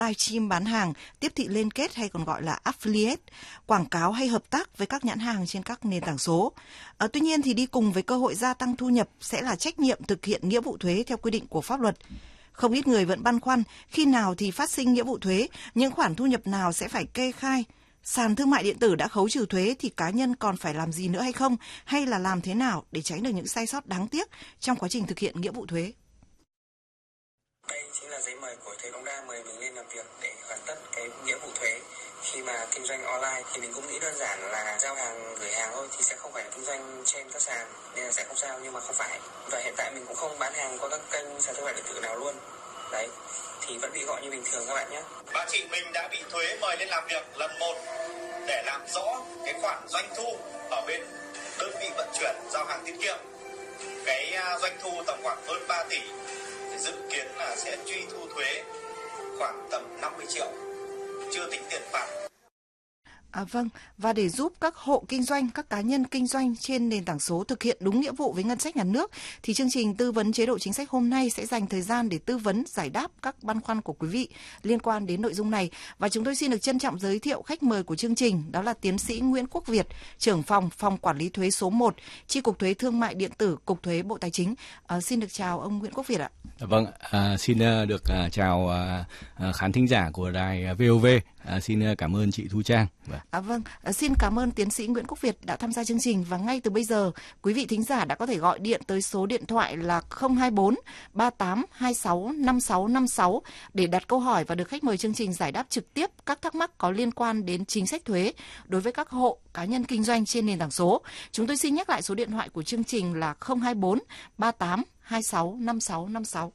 livestream bán hàng, tiếp thị liên kết hay còn gọi là affiliate, quảng cáo hay hợp tác với các nhãn hàng trên các nền tảng số. Tuy nhiên thì đi cùng với cơ hội gia tăng thu nhập sẽ là trách nhiệm thực hiện nghĩa vụ thuế theo quy định của pháp luật. Không ít người vẫn băn khoăn khi nào thì phát sinh nghĩa vụ thuế, những khoản thu nhập nào sẽ phải kê khai. Sàn thương mại điện tử đã khấu trừ thuế thì cá nhân còn phải làm gì nữa hay không? Hay là làm thế nào để tránh được những sai sót đáng tiếc trong quá trình thực hiện nghĩa vụ thuế? Đây chính là giấy mời của thuế Đống Đa mời mình lên làm việc để hoàn tất cái nghĩa vụ thuế. Khi mà kinh doanh online thì mình cũng nghĩ đơn giản là giao hàng gửi hàng thôi thì sẽ không phải là kinh doanh trên các sàn nên là sẽ không sao, nhưng mà không phải. Và hiện tại mình cũng không bán hàng qua các kênh sàn thương mại điện tử nào luôn. Đấy, thì vẫn bị gọi như bình thường các bạn nhé. Bà chị mình đã bị thuế mời lên làm việc lần 1 để làm rõ cái khoản doanh thu ở bên đơn vị vận chuyển giao hàng tiết kiệm. Cái doanh thu tầm khoảng hơn 3 tỷ thì dự kiến là sẽ truy thu thuế khoảng tầm 50 triệu, chưa tính tiền phạt. Vâng, và để giúp các hộ kinh doanh, các cá nhân kinh doanh trên nền tảng số thực hiện đúng nghĩa vụ với ngân sách nhà nước, thì chương trình tư vấn chế độ chính sách hôm nay sẽ dành thời gian để tư vấn, giải đáp các băn khoăn của quý vị liên quan đến nội dung này. Và chúng tôi xin được trân trọng giới thiệu khách mời của chương trình, đó là tiến sĩ Nguyễn Quốc Việt, trưởng phòng quản lý thuế số 1, Chi cục thuế thương mại điện tử, Cục thuế Bộ Tài chính. Xin được chào ông Nguyễn Quốc Việt ạ. Vâng, xin được chào khán thính giả của đài VOV. Xin cảm ơn chị Thu Trang. Vâng, xin cảm ơn tiến sĩ Nguyễn Quốc Việt đã tham gia chương trình, và ngay từ bây giờ quý vị thính giả đã có thể gọi điện tới số điện thoại là 024 38 26 56 56 để đặt câu hỏi và được khách mời chương trình giải đáp trực tiếp các thắc mắc có liên quan đến chính sách thuế đối với các hộ cá nhân kinh doanh trên nền tảng số. Chúng tôi xin nhắc lại số điện thoại của chương trình là 024 38 26 56 56.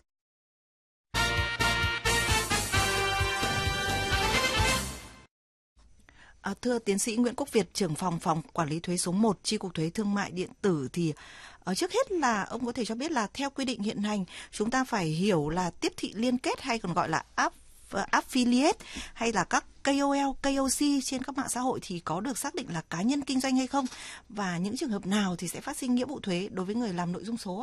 Thưa tiến sĩ Nguyễn Quốc Việt, trưởng phòng quản lý thuế số 1, Chi cục thuế thương mại điện tử, thì trước hết là ông có thể cho biết là theo quy định hiện hành chúng ta phải hiểu là tiếp thị liên kết hay còn gọi là affiliate hay là các KOL, KOC trên các mạng xã hội thì có được xác định là cá nhân kinh doanh hay không, và những trường hợp nào thì sẽ phát sinh nghĩa vụ thuế đối với người làm nội dung số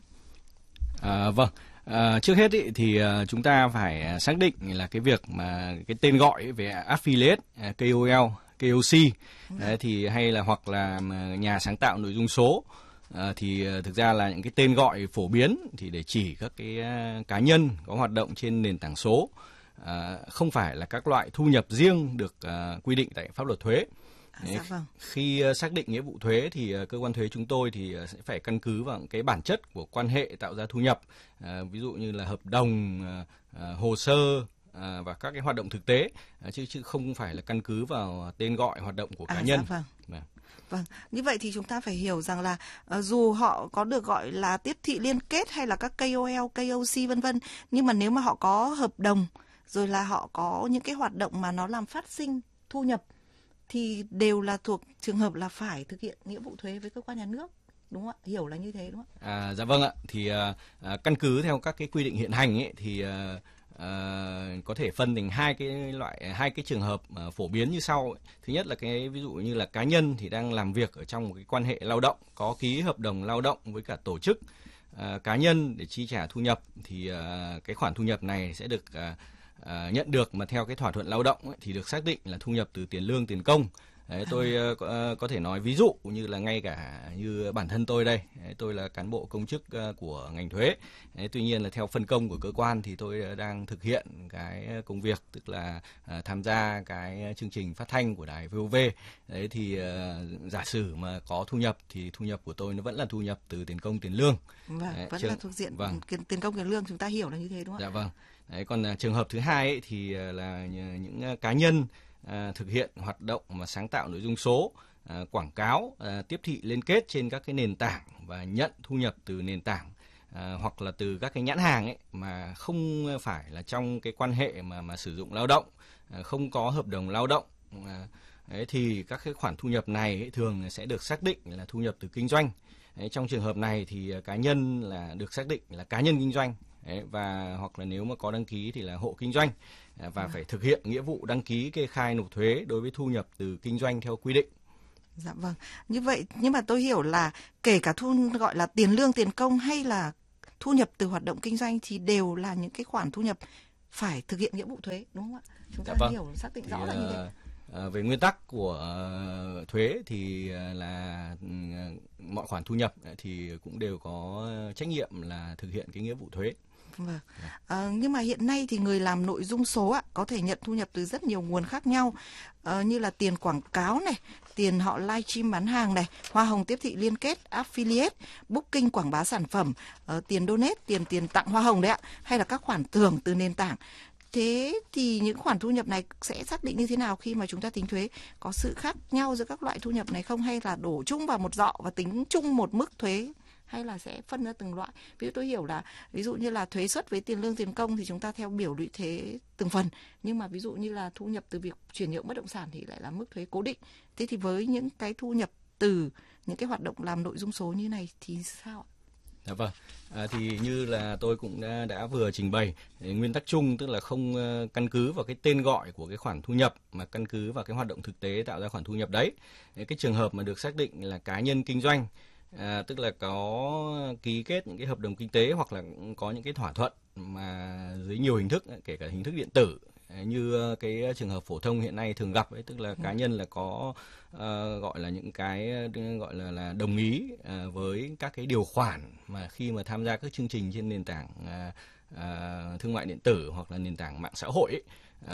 ạ? Vâng. Trước hết thì chúng ta phải xác định là cái việc mà cái tên gọi về affiliate, KOL, KOC thì hay là hoặc là nhà sáng tạo nội dung số thì thực ra là những cái tên gọi phổ biến thì để chỉ các cái cá nhân có hoạt động trên nền tảng số, không phải là các loại thu nhập riêng được quy định tại pháp luật thuế. Vâng. Khi xác định nghĩa vụ thuế thì cơ quan thuế chúng tôi thì sẽ phải căn cứ vào cái bản chất của quan hệ tạo ra thu nhập, ví dụ như là hợp đồng, hồ sơ và các cái hoạt động thực tế, chứ không phải là căn cứ vào tên gọi hoạt động của cá nhân. Vâng, như vậy thì chúng ta phải hiểu rằng là dù họ có được gọi là tiếp thị liên kết hay là các KOL, KOC vân vân, nhưng mà nếu mà họ có hợp đồng rồi là họ có những cái hoạt động mà nó làm phát sinh thu nhập thì đều là thuộc trường hợp là phải thực hiện nghĩa vụ thuế với cơ quan nhà nước, đúng không ạ? Hiểu là như thế đúng không ạ? Dạ vâng ạ. Thì căn cứ theo các cái quy định hiện hành ấy, thì có thể phân thành hai cái trường hợp phổ biến như sau. Thứ nhất là cái ví dụ như là cá nhân thì đang làm việc ở trong một cái quan hệ lao động, có ký hợp đồng lao động với cả tổ chức cá nhân để chi trả thu nhập, thì cái khoản thu nhập này sẽ được nhận được mà theo cái thỏa thuận lao động ấy, thì được xác định là thu nhập từ tiền lương, tiền công. Đấy, tôi có thể nói ví dụ như là ngay cả như bản thân tôi đây, tôi là cán bộ công chức của ngành thuế. Tuy nhiên là theo phân công của cơ quan thì tôi đang thực hiện cái công việc, tức là tham gia cái chương trình phát thanh của đài VOV. Đấy thì giả sử mà có thu nhập thì thu nhập của tôi nó vẫn là thu nhập từ tiền công, tiền lương. Vâng, vẫn là thuộc diện tiền công, tiền lương, chúng ta hiểu là như thế đúng không ạ? Dạ vâng. Đấy, còn trường hợp thứ hai ấy, thì là những cá nhân thực hiện hoạt động mà sáng tạo nội dung số, quảng cáo, tiếp thị liên kết trên các cái nền tảng và nhận thu nhập từ nền tảng hoặc là từ các cái nhãn hàng ấy mà không phải là trong cái quan hệ mà sử dụng lao động, không có hợp đồng lao động. Đấy, thì các cái khoản thu nhập này ấy, thường sẽ được xác định là thu nhập từ kinh doanh. Đấy, trong trường hợp này thì cá nhân là được xác định là cá nhân kinh doanh. Đấy, và hoặc là nếu mà có đăng ký thì là hộ kinh doanh, và phải thực hiện nghĩa vụ đăng ký kê khai nộp thuế đối với thu nhập từ kinh doanh theo quy định. Dạ vâng. Như vậy, nhưng mà tôi hiểu là kể cả gọi là tiền lương, tiền công hay là thu nhập từ hoạt động kinh doanh thì đều là những cái khoản thu nhập phải thực hiện nghĩa vụ thuế, đúng không ạ? Chúng ta hiểu xác định rõ là như thế. Về nguyên tắc của thuế thì là mọi khoản thu nhập thì cũng đều có trách nhiệm là thực hiện cái nghĩa vụ thuế. Vâng. Nhưng mà hiện nay thì người làm nội dung số có thể nhận thu nhập từ rất nhiều nguồn khác nhau, như là tiền quảng cáo này, tiền họ livestream bán hàng này, hoa hồng tiếp thị liên kết, affiliate, booking quảng bá sản phẩm, tiền donate, tiền tặng hoa hồng đấy ạ, hay là các khoản thưởng từ nền tảng. Thế thì những khoản thu nhập này sẽ xác định như thế nào khi mà chúng ta tính thuế? Có sự khác nhau giữa các loại thu nhập này không, hay là đổ chung vào một giọ và tính chung một mức thuế, hay là sẽ phân ra từng loại? Ví dụ tôi hiểu là ví dụ như là thuế suất với tiền lương tiền công thì chúng ta theo biểu lũy thuế từng phần, nhưng mà ví dụ như là thu nhập từ việc chuyển nhượng bất động sản thì lại là mức thuế cố định. Thế thì với những cái thu nhập từ những cái hoạt động làm nội dung số như này thì sao ạ? Dạ vâng, thì như là tôi cũng đã vừa trình bày, nguyên tắc chung tức là không căn cứ vào cái tên gọi của cái khoản thu nhập mà căn cứ vào cái hoạt động thực tế tạo ra khoản thu nhập đấy. Cái trường hợp mà được xác định là cá nhân kinh doanh, tức là có ký kết những cái hợp đồng kinh tế hoặc là có những cái thỏa thuận mà dưới nhiều hình thức, kể cả hình thức điện tử, như cái trường hợp phổ thông hiện nay thường gặp ấy, tức là cá nhân là có gọi là những cái gọi là đồng ý với các cái điều khoản mà khi mà tham gia các chương trình trên nền tảng thương mại điện tử hoặc là nền tảng mạng xã hội ấy,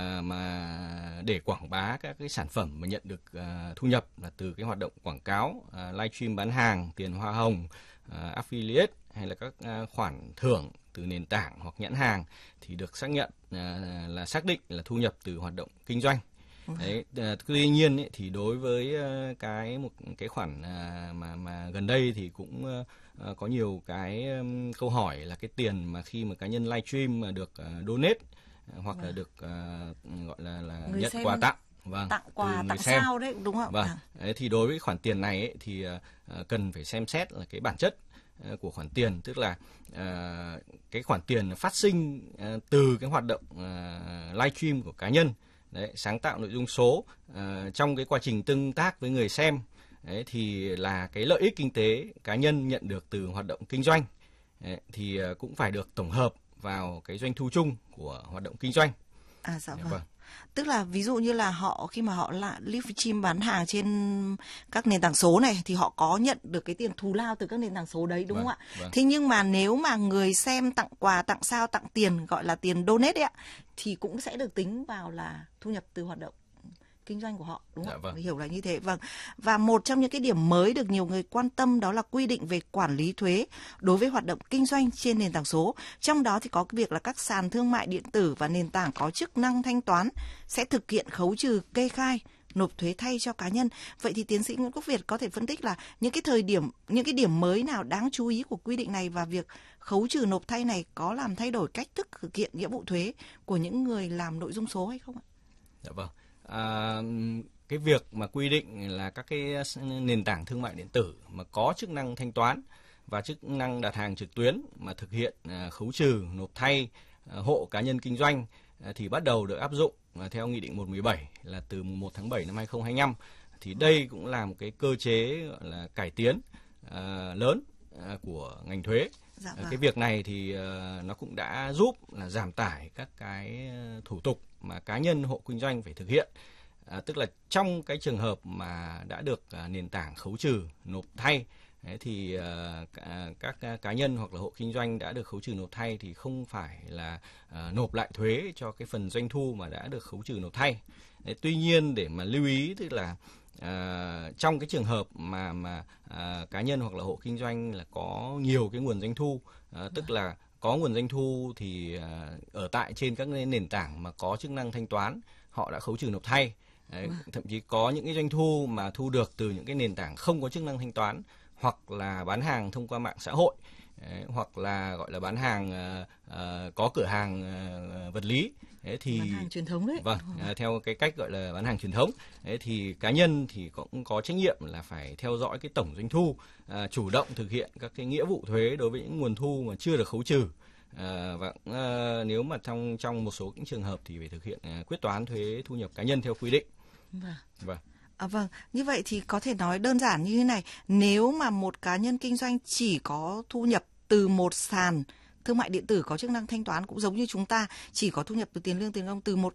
mà để quảng bá các cái sản phẩm mà nhận được thu nhập là từ cái hoạt động quảng cáo, livestream bán hàng, tiền hoa hồng, affiliate hay là các khoản thưởng từ nền tảng hoặc nhãn hàng thì được xác nhận là xác định là thu nhập từ hoạt động kinh doanh. Đấy, tuy nhiên ấy, thì đối với một cái khoản mà gần đây thì cũng có nhiều cái câu hỏi là cái tiền mà khi mà cá nhân livestream mà được donate hoặc là được gọi là nhận quà tặng. Vâng, tặng quà, tặng sao đấy, đúng không? Vâng, đấy, thì đối với khoản tiền này ấy, thì cần phải xem xét là cái bản chất của khoản tiền, tức là cái khoản tiền phát sinh từ cái hoạt động livestream của cá nhân, đấy, sáng tạo nội dung số trong cái quá trình tương tác với người xem, đấy, thì là cái lợi ích kinh tế cá nhân nhận được từ hoạt động kinh doanh, đấy, thì cũng phải được tổng hợp vào cái doanh thu chung của hoạt động kinh doanh. Dạ vâng. Tức là ví dụ như là khi mà họ là livestream bán hàng trên các nền tảng số này thì họ có nhận được cái tiền thù lao từ các nền tảng số đấy, đúng không ạ? Vâng. Thế nhưng mà nếu mà người xem tặng quà, tặng sao, tặng tiền, gọi là tiền donate ấy ạ, thì cũng sẽ được tính vào là thu nhập từ hoạt động kinh doanh của họ, đúng không? Vâng. Hiểu là như thế. Vâng. Và một trong những cái điểm mới được nhiều người quan tâm đó là quy định về quản lý thuế đối với hoạt động kinh doanh trên nền tảng số. Trong đó thì có cái việc là các sàn thương mại điện tử và nền tảng có chức năng thanh toán sẽ thực hiện khấu trừ kê khai, nộp thuế thay cho cá nhân. Vậy thì tiến sĩ Nguyễn Quốc Việt có thể phân tích là những cái điểm mới nào đáng chú ý của quy định này, và việc khấu trừ nộp thay này có làm thay đổi cách thức thực hiện nghĩa vụ thuế của những người làm nội dung số hay không ạ? Dạ vâng. Cái việc mà quy định là các cái nền tảng thương mại điện tử mà có chức năng thanh toán và chức năng đặt hàng trực tuyến mà thực hiện khấu trừ nộp thay hộ cá nhân kinh doanh thì bắt đầu được áp dụng theo Nghị định 117 là từ 1 tháng 7 năm 2025. Thì đây cũng là một cái cơ chế gọi là cải tiến lớn của ngành thuế. Dạ vâng. Cái việc này thì nó cũng đã giúp là giảm tải các cái thủ tục mà cá nhân hộ kinh doanh phải thực hiện. Tức là trong cái trường hợp mà đã được nền tảng khấu trừ nộp thay, thì các cá nhân hoặc là hộ kinh doanh đã được khấu trừ nộp thay thì không phải là nộp lại thuế cho cái phần doanh thu mà đã được khấu trừ nộp thay. Tuy nhiên để mà lưu ý, tức là trong cái trường hợp mà cá nhân hoặc là hộ kinh doanh là có nhiều cái nguồn doanh thu, tức là có nguồn doanh thu thì ở tại trên các nền tảng mà có chức năng thanh toán họ đã khấu trừ nộp thay. Đấy, thậm chí có những cái doanh thu mà thu được từ những cái nền tảng không có chức năng thanh toán, hoặc là bán hàng thông qua mạng xã hội, hoặc là gọi là bán hàng có cửa hàng vật lý. Đấy, thì bán hàng truyền thống đấy. Vâng, theo cái cách gọi là bán hàng truyền thống. Đấy, thì cá nhân thì cũng có trách nhiệm là phải theo dõi cái tổng doanh thu, chủ động thực hiện các cái nghĩa vụ thuế đối với những nguồn thu mà chưa được khấu trừ. Và nếu mà trong một số những trường hợp thì phải thực hiện quyết toán thuế thu nhập cá nhân theo quy định. Vâng. Vâng, như vậy thì có thể nói đơn giản như thế này, nếu mà một cá nhân kinh doanh chỉ có thu nhập từ một sàn thương mại điện tử có chức năng thanh toán cũng giống như chúng ta, chỉ có thu nhập từ tiền lương tiền công từ một